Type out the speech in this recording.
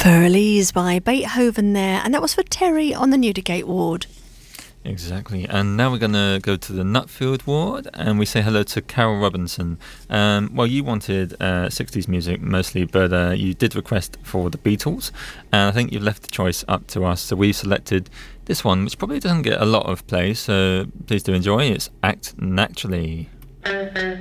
Furley's by Beethoven there, and that was for Terry on the Newdigate ward. Exactly, and now we're going to go to the Nutfield ward and we say hello to Carol Robinson. Well, you wanted 60s music mostly, but you did request for the Beatles, and I think you left the choice up to us, so we've selected this one, which probably doesn't get a lot of play, so please do enjoy. It's Act Naturally.